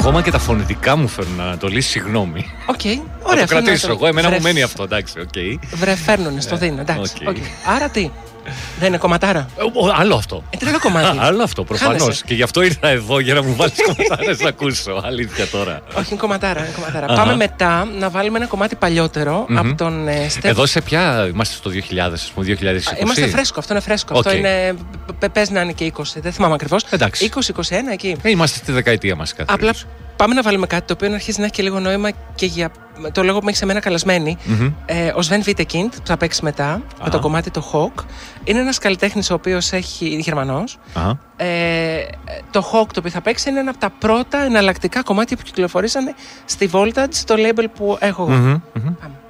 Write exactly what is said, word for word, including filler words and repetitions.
Ακόμα και τα φωνητικά μου φέρνουν Ανατολή, συγγνώμη. Οκ, okay, ωραία. Θα το κρατήσω εγώ, εμένα βρε... μου μένει αυτό, εντάξει. Okay. Βρε, φέρνουνε, στο δίνω, εντάξει. Okay. Okay. Άρα τι. Δεν είναι κομματάρα. Ε, άλλο αυτό. Ε, τι κομμάτι. άλλο αυτό, προφανώς. Και γι' αυτό ήρθα εδώ για να μου βάλεις κομματάρες να ακούσω. Αλήθεια τώρα. Όχι, είναι κομματάρα. Είναι κομματάρα. Πάμε μετά να βάλουμε ένα κομμάτι παλιότερο mm-hmm. από τον ε, Στέφ. Εδώ σε ποια είμαστε στο δύο χιλιάδες, ας πούμε, δύο χιλιάδες είκοσι. Είμαστε φρέσκο, αυτό είναι φρέσκο. Okay. Αυτό είναι. Πες να είναι και είκοσι, δεν θυμάμαι ακριβώς. είκοσι είκοσι ένα εκεί. Ε, είμαστε στη δεκαετία μας κάθε. Απλά πάμε να βάλουμε κάτι το οποίο αρχίζει να έχει και λίγο νόημα και για το λόγο που με έχει σε μένα καλεσμένη. Mm-hmm. Ε, ο Sven Wittekind που θα παίξει μετά uh-huh. με το κομμάτι το Hawk. Είναι ένας καλλιτέχνης ο οποίος έχει Γερμανός. Uh-huh. Ε, το Hawk το οποίο θα παίξει είναι ένα από τα πρώτα εναλλακτικά κομμάτια που κυκλοφορήσανε στη Voltage, το label που έχω εγώ. Mm-hmm. Mm-hmm.